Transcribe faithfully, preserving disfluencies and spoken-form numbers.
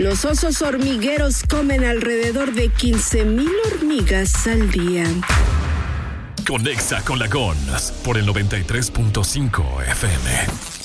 Los osos hormigueros comen alrededor de quince mil hormigas al día. Conexa con la Gons por el noventa y tres punto cinco F M.